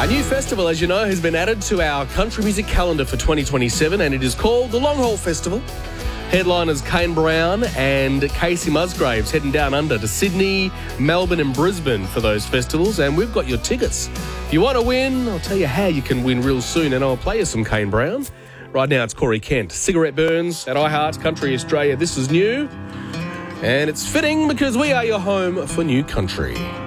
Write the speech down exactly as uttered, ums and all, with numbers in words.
A new festival, as you know, has been added to our country music calendar for twenty twenty-seven, and it is called the Long Haul Festival. Headliners Kane Brown and Casey Musgraves heading down under to Sydney, Melbourne and Brisbane for those festivals, and we've got your tickets. If you want to win, I'll tell you how you can win real soon, and I'll play you some Kane Brown. Right now it's Corey Kent, Cigarette Burns at iHeart Country Australia. This is new, and it's fitting because we are your home for new country.